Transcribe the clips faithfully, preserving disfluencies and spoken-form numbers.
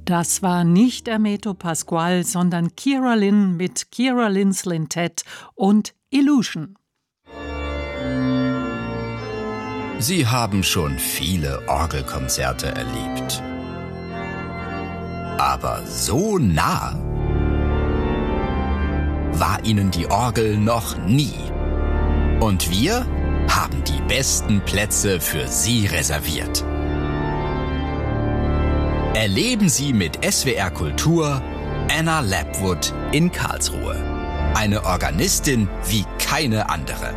Das war nicht Hermeto Pascual, sondern Kira Lynn mit Kira Lynn's Lintett und Illusion. Sie haben schon viele Orgelkonzerte erlebt. Aber so nah war Ihnen die Orgel noch nie. Und wir haben die besten Plätze für Sie reserviert. Erleben Sie mit S W R Kultur Anna Lapwood in Karlsruhe. Eine Organistin wie keine andere.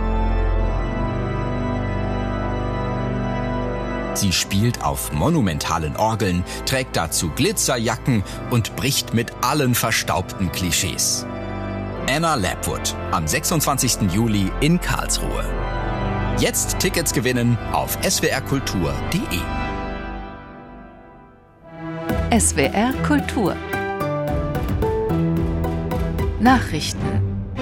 Sie spielt auf monumentalen Orgeln, trägt dazu Glitzerjacken und bricht mit allen verstaubten Klischees. Anna Lapwood am sechsundzwanzigsten Juli in Karlsruhe. Jetzt Tickets gewinnen auf s w r kultur punkt d e. S W R Kultur Nachrichten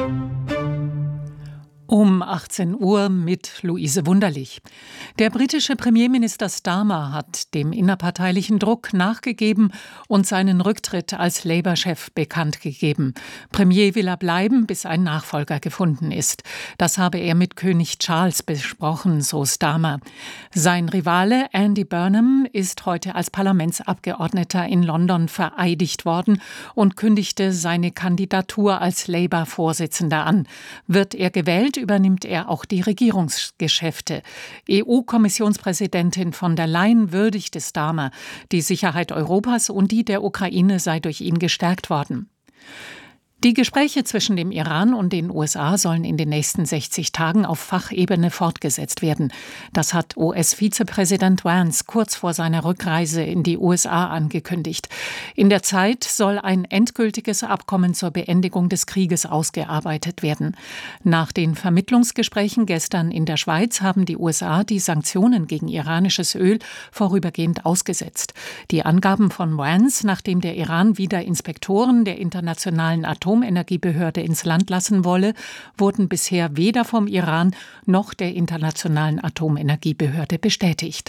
um achtzehn Uhr mit Luise Wunderlich. Der britische Premierminister Starmer hat dem innerparteilichen Druck nachgegeben und seinen Rücktritt als Labour-Chef bekannt gegeben. Premier will er bleiben, bis ein Nachfolger gefunden ist. Das habe er mit König Charles besprochen, so Starmer. Sein Rivale Andy Burnham ist heute als Parlamentsabgeordneter in London vereidigt worden und kündigte seine Kandidatur als Labour-Vorsitzender an. Wird er gewählt, übernimmt er auch die Regierungsgeschäfte. E U-Kommissionspräsidentin von der Leyen würdigte Starmer. Die Sicherheit Europas und die der Ukraine sei durch ihn gestärkt worden. Die Gespräche zwischen dem Iran und den U S A sollen in den nächsten sechzig Tagen auf Fachebene fortgesetzt werden. Das hat U S-Vizepräsident Vance kurz vor seiner Rückreise in die U S A angekündigt. In der Zeit soll ein endgültiges Abkommen zur Beendigung des Krieges ausgearbeitet werden. Nach den Vermittlungsgesprächen gestern in der Schweiz haben die U S A die Sanktionen gegen iranisches Öl vorübergehend ausgesetzt. Die Angaben von Vance, nachdem der Iran wieder Inspektoren der internationalen Atom Atomenergiebehörde ins Land lassen wolle, wurden bisher weder vom Iran noch der Internationalen Atomenergiebehörde bestätigt.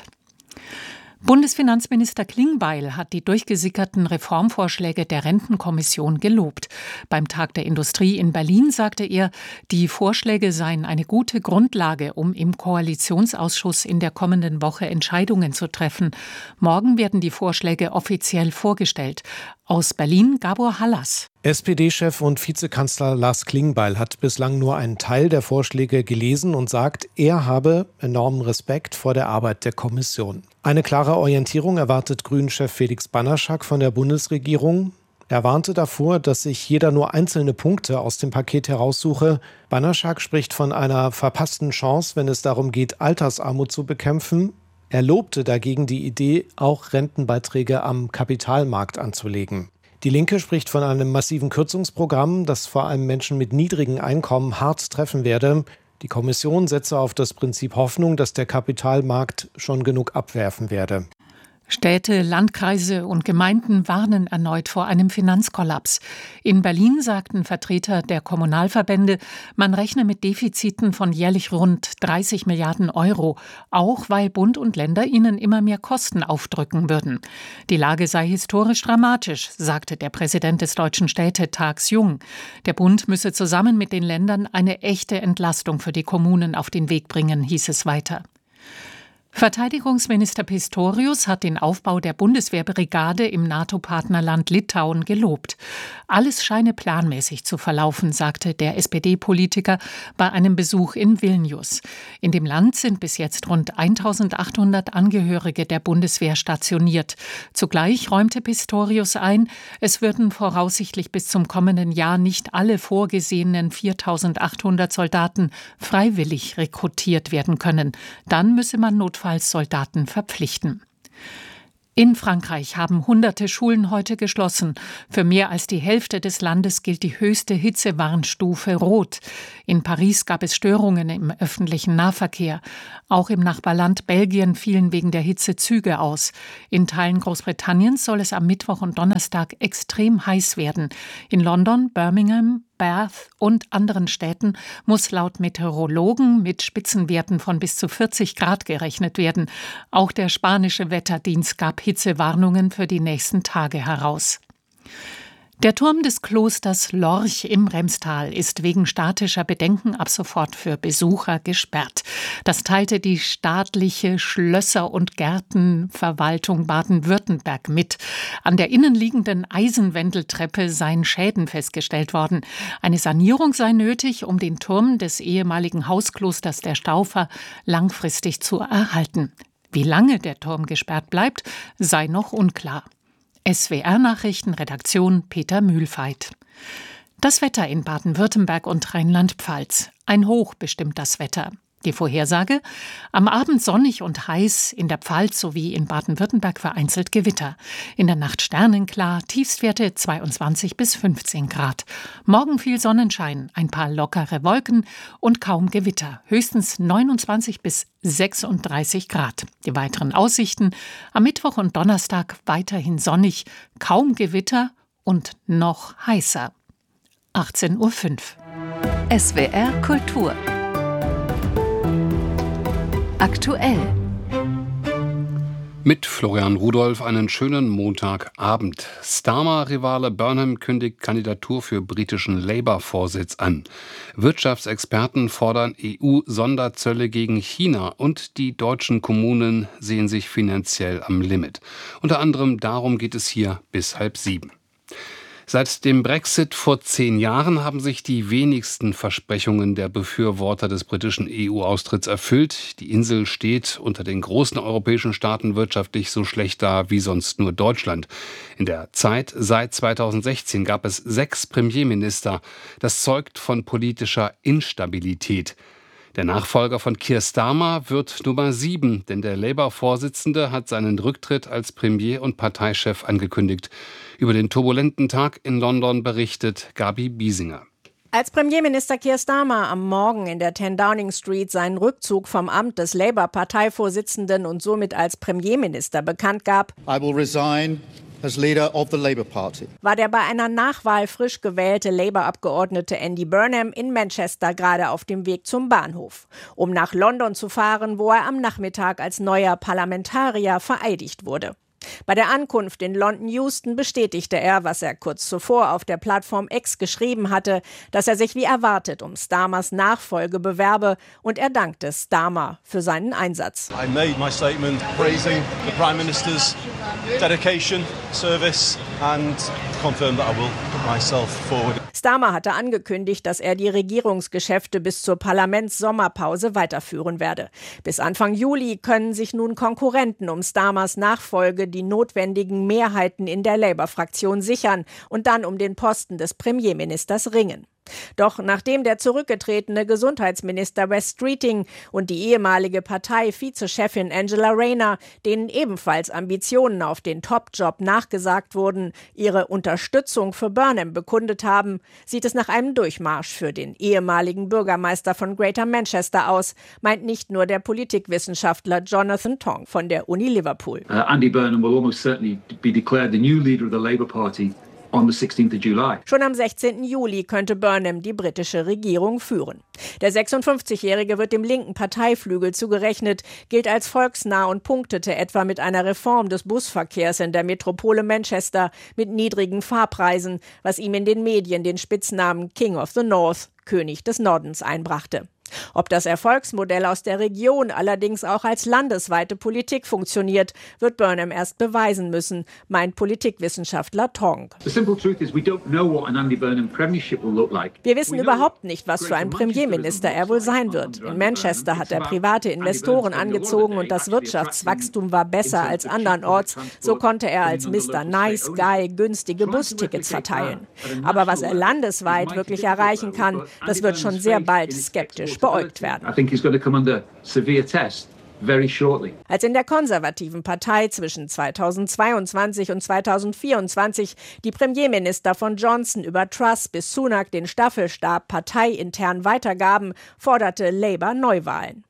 Bundesfinanzminister Klingbeil hat die durchgesickerten Reformvorschläge der Rentenkommission gelobt. Beim Tag der Industrie in Berlin sagte er, die Vorschläge seien eine gute Grundlage, um im Koalitionsausschuss in der kommenden Woche Entscheidungen zu treffen. Morgen werden die Vorschläge offiziell vorgestellt. Aus Berlin Gabor Hallas. S P D-Chef und Vizekanzler Lars Klingbeil hat bislang nur einen Teil der Vorschläge gelesen und sagt, er habe enormen Respekt vor der Arbeit der Kommission. Eine klare Orientierung erwartet Grünen-Chef Felix Banaschak von der Bundesregierung. Er warnte davor, dass sich jeder nur einzelne Punkte aus dem Paket heraussuche. Banaschak spricht von einer verpassten Chance, wenn es darum geht, Altersarmut zu bekämpfen. Er lobte dagegen die Idee, auch Rentenbeiträge am Kapitalmarkt anzulegen. Die Linke spricht von einem massiven Kürzungsprogramm, das vor allem Menschen mit niedrigen Einkommen hart treffen werde. Die Kommission setze auf das Prinzip Hoffnung, dass der Kapitalmarkt schon genug abwerfen werde. Städte, Landkreise und Gemeinden warnen erneut vor einem Finanzkollaps. In Berlin sagten Vertreter der Kommunalverbände, man rechne mit Defiziten von jährlich rund dreißig Milliarden Euro, auch weil Bund und Länder ihnen immer mehr Kosten aufdrücken würden. Die Lage sei historisch dramatisch, sagte der Präsident des Deutschen Städtetags Jung. Der Bund müsse zusammen mit den Ländern eine echte Entlastung für die Kommunen auf den Weg bringen, hieß es weiter. Verteidigungsminister Pistorius hat den Aufbau der Bundeswehrbrigade im NATO-Partnerland Litauen gelobt. Alles scheine planmäßig zu verlaufen, sagte der S P D-Politiker bei einem Besuch in Vilnius. In dem Land sind bis jetzt rund eintausendachthundert Angehörige der Bundeswehr stationiert. Zugleich räumte Pistorius ein, es würden voraussichtlich bis zum kommenden Jahr nicht alle vorgesehenen viertausendachthundert Soldaten freiwillig rekrutiert werden können. Dann müsse man notfalls Soldaten verpflichten. In Frankreich haben hunderte Schulen heute geschlossen. Für mehr als die Hälfte des Landes gilt die höchste Hitzewarnstufe Rot. In Paris gab es Störungen im öffentlichen Nahverkehr. Auch im Nachbarland Belgien fielen wegen der Hitze Züge aus. In Teilen Großbritanniens soll es am Mittwoch und Donnerstag extrem heiß werden. In London, Birmingham, Bath und anderen Städten muss laut Meteorologen mit Spitzenwerten von bis zu vierzig Grad gerechnet werden. Auch der spanische Wetterdienst gab Hitzewarnungen für die nächsten Tage heraus. Der Turm des Klosters Lorch im Remstal ist wegen statischer Bedenken ab sofort für Besucher gesperrt. Das teilte die staatliche Schlösser- und Gärtenverwaltung Baden-Württemberg mit. An der innenliegenden Eisenwendeltreppe seien Schäden festgestellt worden. Eine Sanierung sei nötig, um den Turm des ehemaligen Hausklosters der Staufer langfristig zu erhalten. Wie lange der Turm gesperrt bleibt, sei noch unklar. S W R-Nachrichten, Redaktion Peter Mühlfeit. Das Wetter in Baden-Württemberg und Rheinland-Pfalz. Ein Hoch bestimmt das Wetter. Die Vorhersage: Am Abend sonnig und heiß, in der Pfalz sowie in Baden-Württemberg vereinzelt Gewitter. In der Nacht sternenklar, Tiefstwerte zweiundzwanzig bis fünfzehn Grad. Morgen viel Sonnenschein, ein paar lockere Wolken und kaum Gewitter. Höchstens neunundzwanzig bis sechsunddreißig Grad. Die weiteren Aussichten: Am Mittwoch und Donnerstag weiterhin sonnig, kaum Gewitter und noch heißer. achtzehn Uhr fünf. S W R Kultur. Aktuell. Mit Florian Rudolph einen schönen Montagabend. Starmer-Rivale Burnham kündigt Kandidatur für britischen Labour-Vorsitz an. Wirtschaftsexperten fordern E U-Sonderzölle gegen China und die deutschen Kommunen sehen sich finanziell am Limit. Unter anderem darum geht es hier bis halb sieben. Seit dem Brexit vor zehn Jahren haben sich die wenigsten Versprechungen der Befürworter des britischen E U-Austritts erfüllt. Die Insel steht unter den großen europäischen Staaten wirtschaftlich so schlecht da wie sonst nur Deutschland. In der Zeit seit zweitausendsechzehn gab es sechs Premierminister. Das zeugt von politischer Instabilität. Der Nachfolger von Keir Starmer wird Nummer sieben, denn der Labour-Vorsitzende hat seinen Rücktritt als Premier und Parteichef angekündigt. Über den turbulenten Tag in London berichtet Gabi Biesinger. Als Premierminister Keir Starmer am Morgen in der zehn Downing Street seinen Rückzug vom Amt des Labour-Parteivorsitzenden und somit als Premierminister bekannt gab, I will resign as leader of the Labour Party, war der bei einer Nachwahl frisch gewählte Labour-Abgeordnete Andy Burnham in Manchester gerade auf dem Weg zum Bahnhof, um nach London zu fahren, wo er am Nachmittag als neuer Parlamentarier vereidigt wurde. Bei der Ankunft in London Euston bestätigte er, was er kurz zuvor auf der Plattform X geschrieben hatte, dass er sich wie erwartet um Starmers Nachfolge bewerbe, und er dankte Starmer für seinen Einsatz. I made my statement praising the Prime Minister's dedication, service and confirmed that I will put myself forward. Starmer hatte angekündigt, dass er die Regierungsgeschäfte bis zur Parlamentssommerpause weiterführen werde. Bis Anfang Juli können sich nun Konkurrenten um Starmers Nachfolge die notwendigen Mehrheiten in der Labour-Fraktion sichern und dann um den Posten des Premierministers ringen. Doch nachdem der zurückgetretene Gesundheitsminister Wes Streeting und die ehemalige Partei-Vizechefin Angela Rayner, denen ebenfalls Ambitionen auf den Top-Job nachgesagt wurden, ihre Unterstützung für Burnham bekundet haben, sieht es nach einem Durchmarsch für den ehemaligen Bürgermeister von Greater Manchester aus, meint nicht nur der Politikwissenschaftler Jonathan Tong von der Uni Liverpool. Uh, Andy Burnham will almost certainly be declared the new leader of the Labour Party. Schon am sechzehnten Juli könnte Burnham die britische Regierung führen. Der sechsundfünfzigjährige wird dem linken Parteiflügel zugerechnet, gilt als volksnah und punktete etwa mit einer Reform des Busverkehrs in der Metropole Manchester mit niedrigen Fahrpreisen, was ihm in den Medien den Spitznamen King of the North, König des Nordens, einbrachte. Ob das Erfolgsmodell aus der Region allerdings auch als landesweite Politik funktioniert, wird Burnham erst beweisen müssen, meint Politikwissenschaftler Tong. Wir wissen überhaupt nicht, was für ein Premierminister er wohl sein wird. In Manchester hat er private Investoren angezogen und das Wirtschaftswachstum war besser als andernorts. So konnte er als Mister Nice Guy günstige Bustickets verteilen. Aber was er landesweit wirklich erreichen kann, das wird schon sehr bald skeptisch beäugt werden. Als in der konservativen Partei zwischen zweitausendzweiundzwanzig und zweitausendvierundzwanzig die Premierminister von Johnson über Truss bis Sunak den Staffelstab parteiintern weitergaben, forderte Labour Neuwahlen.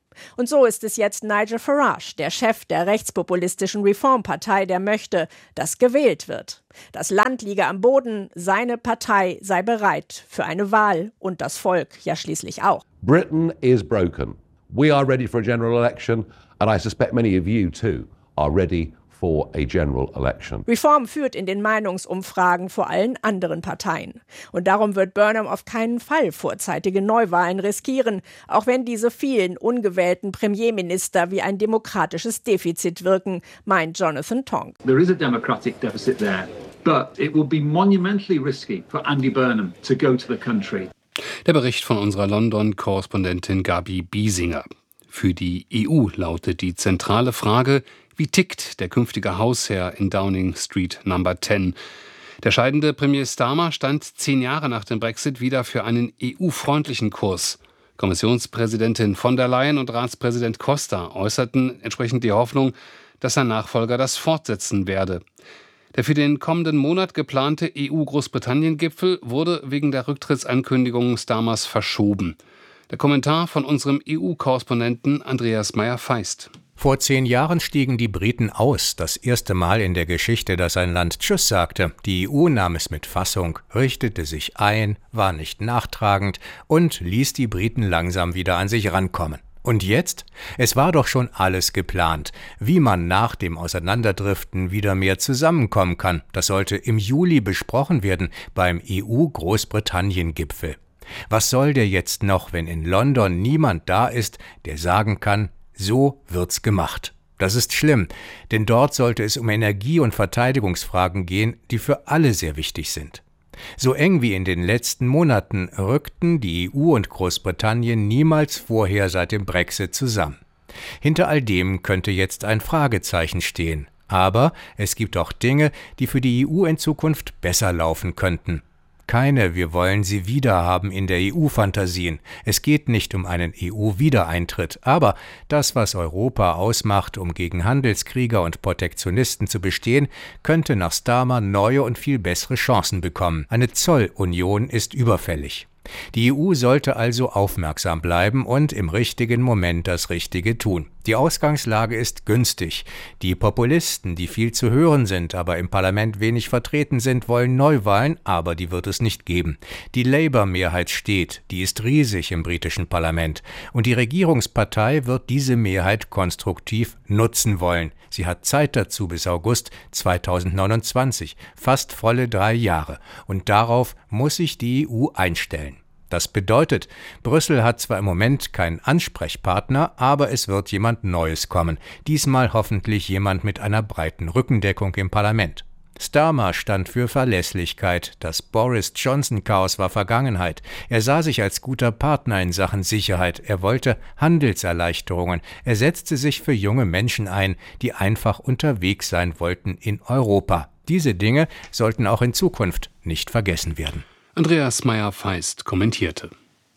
Und so ist es jetzt Nigel Farage, der Chef der rechtspopulistischen Reform-Partei, der möchte, dass gewählt wird. Das Land liege am Boden, seine Partei sei bereit für eine Wahl und das Volk ja schließlich auch. Britain is broken. We are ready for a general election and I suspect many of you too are ready for a general election. Reform führt in den Meinungsumfragen vor allen anderen Parteien. Und darum wird Burnham auf keinen Fall vorzeitige Neuwahlen riskieren, auch wenn diese vielen ungewählten Premierminister wie ein demokratisches Defizit wirken, meint Jonathan Tong. There is a democratic deficit there, but it would be monumentally risky for Andy Burnham to go to the country. Der Bericht von unserer London-Korrespondentin Gabi Biesinger. Für die E U lautet die zentrale Frage: Wie tickt der künftige Hausherr in Downing Street Number zehn? Der scheidende Premier Starmer stand zehn Jahre nach dem Brexit wieder für einen E U-freundlichen Kurs. Kommissionspräsidentin von der Leyen und Ratspräsident Costa äußerten entsprechend die Hoffnung, dass sein Nachfolger das fortsetzen werde. Der für den kommenden Monat geplante E U-Großbritannien-Gipfel wurde wegen der Rücktrittsankündigung Starmers verschoben. Der Kommentar von unserem E U-Korrespondenten Andreas Meyer-Feist. Vor zehn Jahren stiegen die Briten aus, das erste Mal in der Geschichte, dass ein Land Tschüss sagte. Die E U nahm es mit Fassung, richtete sich ein, war nicht nachtragend und ließ die Briten langsam wieder an sich rankommen. Und jetzt? Es war doch schon alles geplant, wie man nach dem Auseinanderdriften wieder mehr zusammenkommen kann. Das sollte im Juli besprochen werden beim E U-Großbritannien-Gipfel. Was soll der jetzt noch, wenn in London niemand da ist, der sagen kann, so wird's gemacht. Das ist schlimm, denn dort sollte es um Energie- und Verteidigungsfragen gehen, die für alle sehr wichtig sind. So eng wie in den letzten Monaten rückten die E U und Großbritannien niemals vorher seit dem Brexit zusammen. Hinter all dem könnte jetzt ein Fragezeichen stehen. Aber es gibt auch Dinge, die für die E U in Zukunft besser laufen könnten. Keine "Wir wollen sie wiederhaben" in der E U-Fantasien. Es geht nicht um einen E U-Wiedereintritt. Aber das, was Europa ausmacht, um gegen Handelskrieger und Protektionisten zu bestehen, könnte nach Starmer neue und viel bessere Chancen bekommen. Eine Zollunion ist überfällig. Die E U sollte also aufmerksam bleiben und im richtigen Moment das Richtige tun. Die Ausgangslage ist günstig. Die Populisten, die viel zu hören sind, aber im Parlament wenig vertreten sind, wollen Neuwahlen, aber die wird es nicht geben. Die Labour-Mehrheit steht, die ist riesig im britischen Parlament. Und die Regierungspartei wird diese Mehrheit konstruktiv nutzen wollen. Sie hat Zeit dazu bis August zweitausendneunundzwanzig, fast volle drei Jahre. Und darauf muss sich die E U einstellen. Das bedeutet, Brüssel hat zwar im Moment keinen Ansprechpartner, aber es wird jemand Neues kommen. Diesmal hoffentlich jemand mit einer breiten Rückendeckung im Parlament. Starmer stand für Verlässlichkeit. Das Boris-Johnson-Chaos war Vergangenheit. Er sah sich als guter Partner in Sachen Sicherheit. Er wollte Handelserleichterungen. Er setzte sich für junge Menschen ein, die einfach unterwegs sein wollten in Europa. Diese Dinge sollten auch in Zukunft nicht vergessen werden. Andreas Meyer-Feist kommentierte.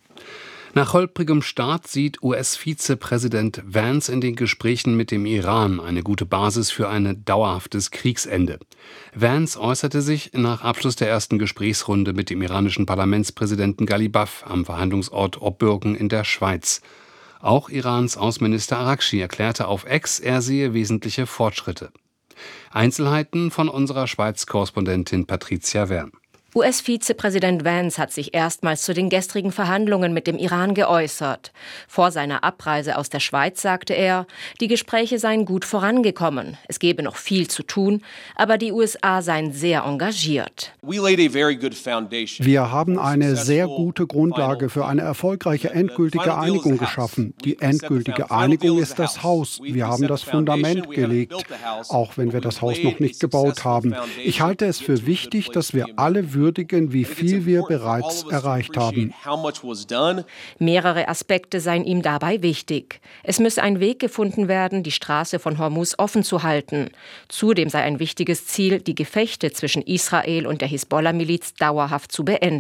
Nach holprigem Start sieht U S-Vizepräsident Vance in den Gesprächen mit dem Iran eine gute Basis für ein dauerhaftes Kriegsende. Vance äußerte sich nach Abschluss der ersten Gesprächsrunde mit dem iranischen Parlamentspräsidenten Ghalibaf am Verhandlungsort Obbürgen in der Schweiz. Auch Irans Außenminister Araghchi erklärte auf X, er sehe wesentliche Fortschritte. Einzelheiten von unserer Schweiz-Korrespondentin Patricia Wern. U S-Vizepräsident Vance hat sich erstmals zu den gestrigen Verhandlungen mit dem Iran geäußert. Vor seiner Abreise aus der Schweiz sagte er, die Gespräche seien gut vorangekommen. Es gebe noch viel zu tun, aber die U S A seien sehr engagiert. Wir haben eine sehr gute Grundlage für eine erfolgreiche endgültige Einigung geschaffen. Die endgültige Einigung ist das Haus. Wir haben das Fundament gelegt, auch wenn wir das Haus noch nicht gebaut haben. Ich halte es für wichtig, dass wir alle würdigen, wie viel wir bereits erreicht haben. Mehrere Aspekte seien ihm dabei wichtig. Es müsse ein Weg gefunden werden, die Straße von Hormuz offen zu halten. Zudem sei ein wichtiges Ziel, die Gefechte zwischen Israel und der Hisbollah-Miliz dauerhaft zu beenden.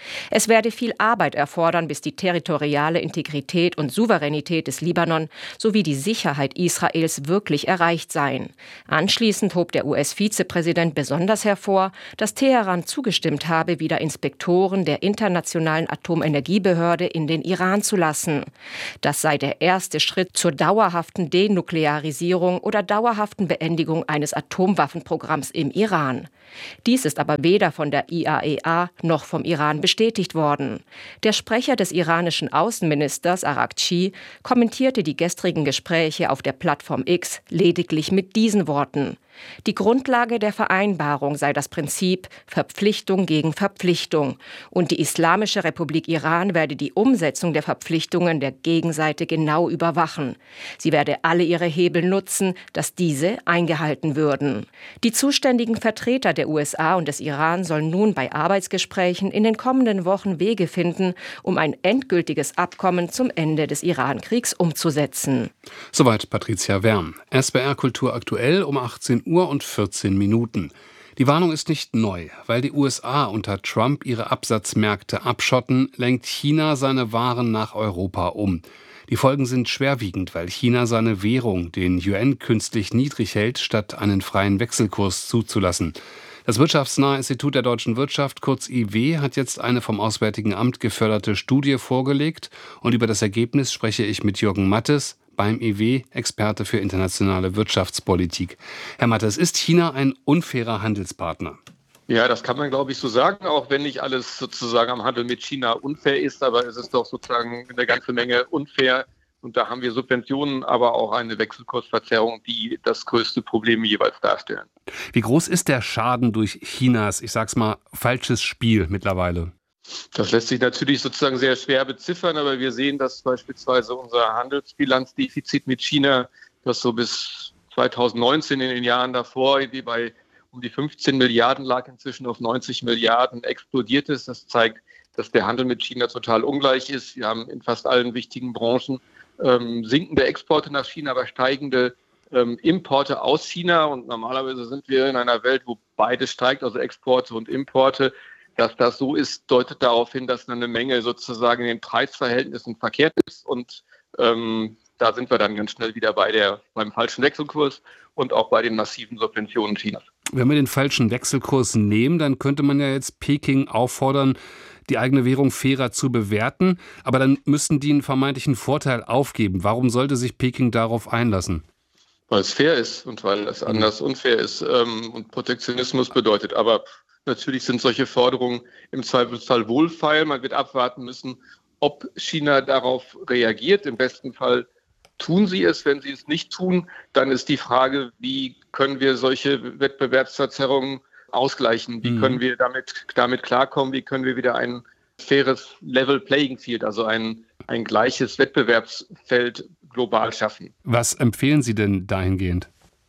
Es werde viel Arbeit erfordern, bis die territoriale Integrität und Souveränität des Libanon sowie die Sicherheit Israels wirklich erreicht seien. Anschließend hob der U S-Vizepräsident besonders hervor, dass Teheran zugestimmt habe, wieder Inspektoren der Internationalen Atomenergiebehörde in den Iran zu lassen. Das sei der erste Schritt zur dauerhaften Denuklearisierung oder dauerhaften Beendigung eines Atomwaffenprogramms im Iran. Dies ist aber weder von der I A E A noch vom Iran bestätigt worden. Der Sprecher des iranischen Außenministers Araghchi kommentierte die gestrigen Gespräche auf der Plattform X lediglich mit diesen Worten: Die Grundlage der Vereinbarung sei das Prinzip Verpflichtung gegen Verpflichtung und die Islamische Republik Iran werde die Umsetzung der Verpflichtungen der Gegenseite genau überwachen. Sie werde alle ihre Hebel nutzen, dass diese eingehalten würden. Die zuständigen Vertreter der U S A und des Iran sollen nun bei Arbeitsgesprächen in den kommenden Wochen Wege finden, um ein endgültiges Abkommen zum Ende des Iran-Kriegs umzusetzen. Soweit Patricia Werm. S W R Kultur aktuell um achtzehn Uhr und vierzehn Minuten. Die Warnung ist nicht neu. Weil die U S A unter Trump ihre Absatzmärkte abschotten, lenkt China seine Waren nach Europa um. Die Folgen sind schwerwiegend, weil China seine Währung, den Yuan, künstlich niedrig hält, statt einen freien Wechselkurs zuzulassen. Das wirtschaftsnahe Institut der deutschen Wirtschaft, kurz I W, hat jetzt eine vom Auswärtigen Amt geförderte Studie vorgelegt. Und über das Ergebnis spreche ich mit Jürgen Mattes, beim I W, Experte für internationale Wirtschaftspolitik. Herr Mattes, ist China ein unfairer Handelspartner? Ja, das kann man, glaube ich, so sagen, auch wenn nicht alles sozusagen am Handel mit China unfair ist, aber es ist doch sozusagen eine ganze Menge unfair. Und da haben wir Subventionen, aber auch eine Wechselkursverzerrung, die das größte Problem jeweils darstellen. Wie groß ist der Schaden durch Chinas, ich sag's mal, falsches Spiel mittlerweile? Das lässt sich natürlich sozusagen sehr schwer beziffern, aber wir sehen, dass beispielsweise unser Handelsbilanzdefizit mit China, das so bis zweitausendneunzehn in den Jahren davor irgendwie bei um die fünfzehn Milliarden lag, inzwischen auf neunzig Milliarden explodiert ist. Das zeigt, dass der Handel mit China total ungleich ist. Wir haben in fast allen wichtigen Branchen ähm, sinkende Exporte nach China, aber steigende ähm, Importe aus China. Und normalerweise sind wir in einer Welt, wo beides steigt, also Exporte und Importe. Dass das so ist, deutet darauf hin, dass eine Menge sozusagen in den Preisverhältnissen verkehrt ist. Und ähm, da sind wir dann ganz schnell wieder bei der, beim falschen Wechselkurs und auch bei den massiven Subventionen Chinas. Wenn wir den falschen Wechselkurs nehmen, dann könnte man ja jetzt Peking auffordern, die eigene Währung fairer zu bewerten. Aber dann müssten die einen vermeintlichen Vorteil aufgeben. Warum sollte sich Peking darauf einlassen? Weil es fair ist und weil es anders unfair ist ähm, und Protektionismus bedeutet. Aber natürlich sind solche Forderungen im Zweifelsfall wohlfeil. Man wird abwarten müssen, ob China darauf reagiert. Im besten Fall tun sie es. Wenn sie es nicht tun, dann ist die Frage, wie können wir solche Wettbewerbsverzerrungen ausgleichen? Wie mhm. können wir damit, damit klarkommen? Wie können wir wieder ein faires Level Playing Field, also ein, ein gleiches Wettbewerbsfeld global schaffen? Was empfehlen Sie denn dahingehend?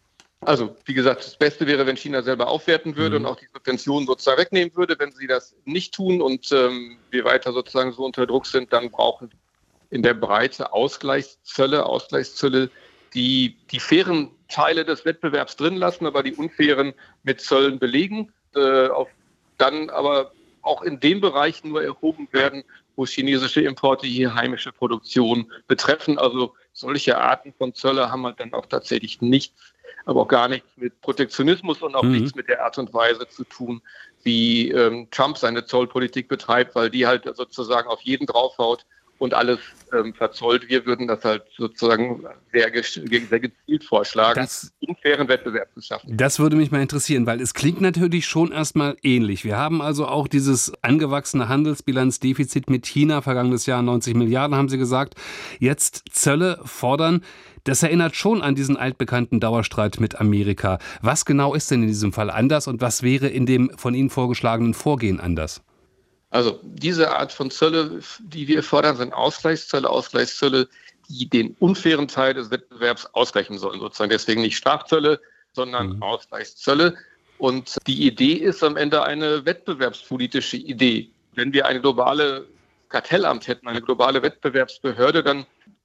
Also, wie gesagt, das Beste wäre, wenn China selber aufwerten würde mhm. und auch die Subventionen sozusagen wegnehmen würde. Wenn sie das nicht tun und ähm, wir weiter sozusagen so unter Druck sind, dann brauchen wir in der Breite Ausgleichszölle, Ausgleichszölle, die die fairen Teile des Wettbewerbs drin lassen, aber die unfairen mit Zöllen belegen, äh, auf, dann aber auch in den Bereichen nur erhoben werden, wo chinesische Importe hier heimische Produktion betreffen. Also solche Arten von Zölle haben halt dann auch tatsächlich nichts, aber auch gar nichts mit Protektionismus und auch mhm. nichts mit der Art und Weise zu tun, wie ähm, Trump seine Zollpolitik betreibt, weil die halt sozusagen auf jeden draufhaut und alles ähm, verzollt. Wir würden das halt sozusagen sehr, sehr gezielt vorschlagen, das, um fairen Wettbewerb zu schaffen. Das würde mich mal interessieren, weil es klingt natürlich schon erstmal ähnlich. Wir haben also auch dieses angewachsene Handelsbilanzdefizit mit China, vergangenes Jahr neunzig Milliarden, haben Sie gesagt. Jetzt Zölle fordern. Das erinnert schon an diesen altbekannten Dauerstreit mit Amerika. Was genau ist denn in diesem Fall anders und was wäre in dem von Ihnen vorgeschlagenen Vorgehen anders? Also diese Art von Zölle, die wir fordern, sind Ausgleichszölle, Ausgleichszölle, die den unfairen Teil des Wettbewerbs ausgleichen sollen. Sozusagen deswegen nicht Strafzölle, sondern mhm. Ausgleichszölle. Und die Idee ist am Ende eine wettbewerbspolitische Idee. Wenn wir eine globale Kartellamt hätten, eine globale Wettbewerbsbehörde, dann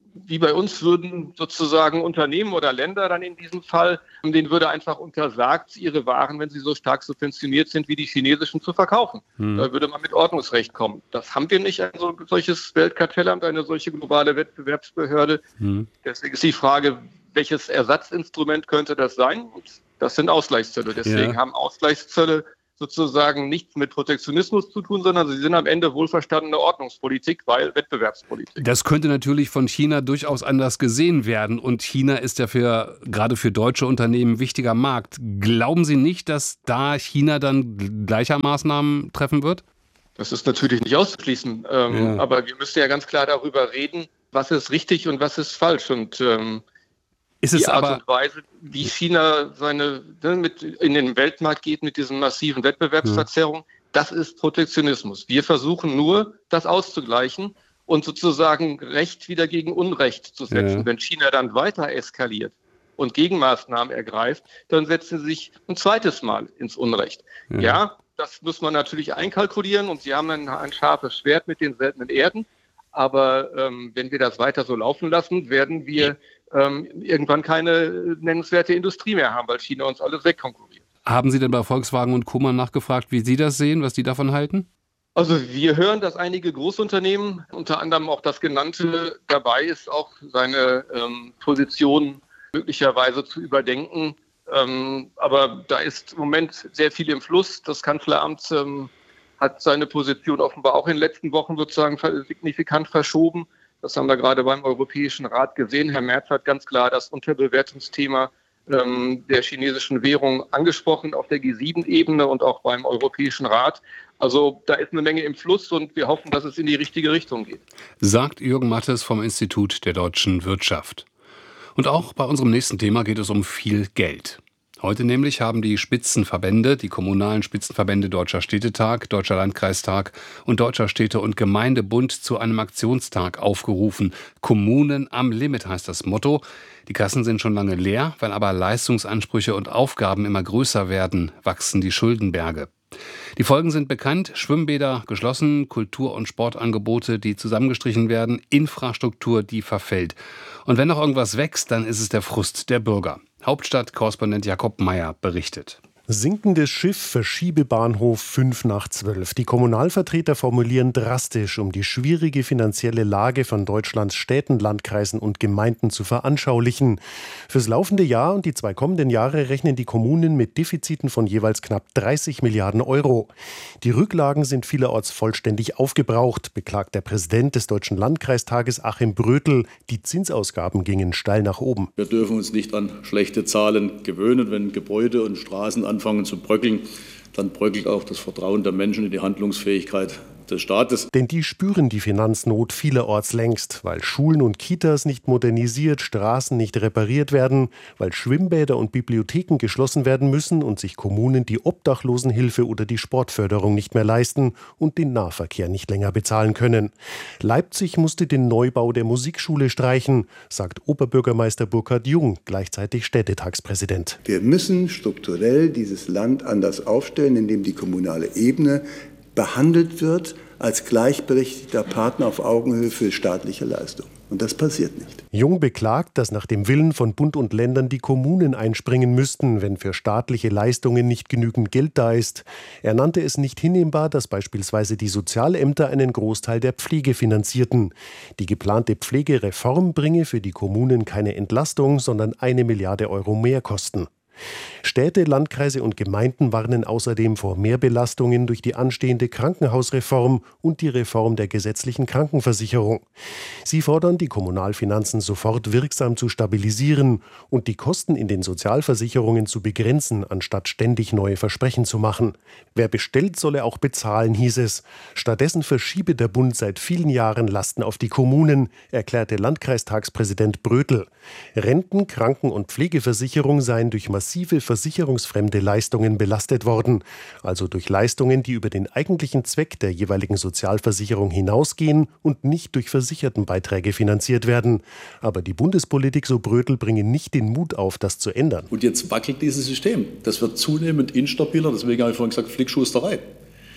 wie bei uns würden sozusagen Unternehmen oder Länder dann in diesem Fall, denen würde einfach untersagt, ihre Waren, wenn sie so stark subventioniert sind wie die chinesischen, zu verkaufen. Hm. Da würde man mit Ordnungsrecht kommen. Das haben wir nicht, ein solches Weltkartellamt, eine solche globale Wettbewerbsbehörde. Hm. Deswegen ist die Frage, welches Ersatzinstrument könnte das sein? Und das sind Ausgleichszölle. Deswegen ja. haben Ausgleichszölle sozusagen nichts mit Protektionismus zu tun, sondern sie sind am Ende wohlverstandene Ordnungspolitik, weil Wettbewerbspolitik. Das könnte natürlich von China durchaus anders gesehen werden. Und China ist ja für, gerade für deutsche Unternehmen ein wichtiger Markt. Glauben Sie nicht, dass da China dann gleicher Maßnahmen treffen wird? Das ist natürlich nicht auszuschließen. Ähm, ja. Aber wir müssen ja ganz klar darüber reden, was ist richtig und was ist falsch. Und ähm, Ist es die Art aber, und Weise, wie China seine, ne, mit in den Weltmarkt geht mit diesen massiven Wettbewerbsverzerrungen, ja. das ist Protektionismus. Wir versuchen nur, das auszugleichen und sozusagen Recht wieder gegen Unrecht zu setzen. Ja. Wenn China dann weiter eskaliert und Gegenmaßnahmen ergreift, dann setzen sie sich ein zweites Mal ins Unrecht. Ja, ja das muss man natürlich einkalkulieren und sie haben ein, ein scharfes Schwert mit den seltenen Erden. Aber ähm, wenn wir das weiter so laufen lassen, werden wir ähm, irgendwann keine nennenswerte Industrie mehr haben, weil China uns alles wegkonkurriert. Haben Sie denn bei Volkswagen und Co. mal nachgefragt, wie Sie das sehen, was die davon halten? Also wir hören, dass einige Großunternehmen, unter anderem auch das genannte, dabei ist, auch seine ähm, Position möglicherweise zu überdenken. Ähm, aber da ist im Moment sehr viel im Fluss. Das Kanzleramt ähm, hat seine Position offenbar auch in den letzten Wochen sozusagen signifikant verschoben. Das haben wir gerade beim Europäischen Rat gesehen. Herr Merz hat ganz klar das Unterbewertungsthema ähm, der chinesischen Währung angesprochen auf der G sieben Ebene und auch beim Europäischen Rat. Also da ist eine Menge im Fluss und wir hoffen, dass es in die richtige Richtung geht. Sagt Jürgen Mattes vom Institut der deutschen Wirtschaft. Und auch bei unserem nächsten Thema geht es um viel Geld. Heute nämlich haben die Spitzenverbände, die kommunalen Spitzenverbände Deutscher Städtetag, Deutscher Landkreistag und Deutscher Städte- und Gemeindebund zu einem Aktionstag aufgerufen. Kommunen am Limit heißt das Motto. Die Kassen sind schon lange leer, weil aber Leistungsansprüche und Aufgaben immer größer werden, wachsen die Schuldenberge. Die Folgen sind bekannt: Schwimmbäder geschlossen, Kultur- und Sportangebote, die zusammengestrichen werden, Infrastruktur, die verfällt. Und wenn noch irgendwas wächst, dann ist es der Frust der Bürger. Hauptstadt-Korrespondent Jakob Meyer berichtet. Sinkendes Schiff, Verschiebebahnhof fünf nach zwölf. Die Kommunalvertreter formulieren drastisch, um die schwierige finanzielle Lage von Deutschlands Städten, Landkreisen und Gemeinden zu veranschaulichen. Fürs laufende Jahr und die zwei kommenden Jahre rechnen die Kommunen mit Defiziten von jeweils knapp dreißig Milliarden Euro. Die Rücklagen sind vielerorts vollständig aufgebraucht, beklagt der Präsident des Deutschen Landkreistages Achim Brötel. Die Zinsausgaben gingen steil nach oben. Wir dürfen uns nicht an schlechte Zahlen gewöhnen, wenn Gebäude und Straßen an anfangen zu bröckeln, dann bröckelt auch das Vertrauen der Menschen in die Handlungsfähigkeit des Staates. Denn die spüren die Finanznot vielerorts längst, weil Schulen und Kitas nicht modernisiert, Straßen nicht repariert werden, weil Schwimmbäder und Bibliotheken geschlossen werden müssen und sich Kommunen die Obdachlosenhilfe oder die Sportförderung nicht mehr leisten und den Nahverkehr nicht länger bezahlen können. Leipzig musste den Neubau der Musikschule streichen, sagt Oberbürgermeister Burkhard Jung, gleichzeitig Städtetagspräsident. Wir müssen strukturell dieses Land anders aufstellen, indem die kommunale Ebene behandelt wird als gleichberechtigter Partner auf Augenhöhe für staatliche Leistungen. Und das passiert nicht. Jung beklagt, dass nach dem Willen von Bund und Ländern die Kommunen einspringen müssten, wenn für staatliche Leistungen nicht genügend Geld da ist. Er nannte es nicht hinnehmbar, dass beispielsweise die Sozialämter einen Großteil der Pflege finanzierten. Die geplante Pflegereform bringe für die Kommunen keine Entlastung, sondern eine Milliarde Euro Mehrkosten. Städte, Landkreise und Gemeinden warnen außerdem vor Mehrbelastungen durch die anstehende Krankenhausreform und die Reform der gesetzlichen Krankenversicherung. Sie fordern, die Kommunalfinanzen sofort wirksam zu stabilisieren und die Kosten in den Sozialversicherungen zu begrenzen, anstatt ständig neue Versprechen zu machen. Wer bestellt, solle auch bezahlen, hieß es. Stattdessen verschiebe der Bund seit vielen Jahren Lasten auf die Kommunen, erklärte Landkreistagspräsident Brötel. Renten-, Kranken- und Pflegeversicherung seien durch massive versicherungsfremde Leistungen belastet worden, also durch Leistungen, die über den eigentlichen Zweck der jeweiligen Sozialversicherung hinausgehen und nicht durch Versichertenbeiträge finanziert werden. Aber die Bundespolitik, so Brötel, bringe nicht den Mut auf, das zu ändern. Und jetzt wackelt dieses System. Das wird zunehmend instabiler, deswegen habe ich vorhin gesagt, Flickschusterei.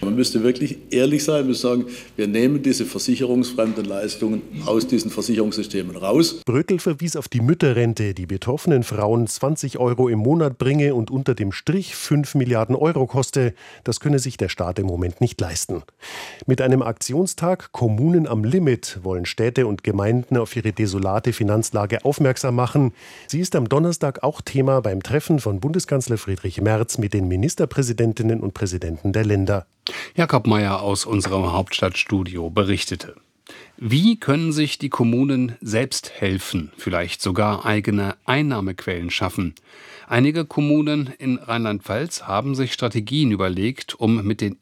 Man müsste wirklich ehrlich sein, müsste sagen, wir nehmen diese versicherungsfremden Leistungen aus diesen Versicherungssystemen raus. Bröckl verwies auf die Mütterrente, die betroffenen Frauen zwanzig Euro im Monat bringe und unter dem Strich fünf Milliarden Euro koste. Das könne sich der Staat im Moment nicht leisten. Mit einem Aktionstag Kommunen am Limit wollen Städte und Gemeinden auf ihre desolate Finanzlage aufmerksam machen. Sie ist am Donnerstag auch Thema beim Treffen von Bundeskanzler Friedrich Merz mit den Ministerpräsidentinnen und Präsidenten der Länder. Jakob Mayer aus unserem Hauptstadtstudio berichtete. Wie können sich die Kommunen selbst helfen, vielleicht sogar eigene Einnahmequellen schaffen? Einige Kommunen in Rheinland-Pfalz haben sich Strategien überlegt, um mit den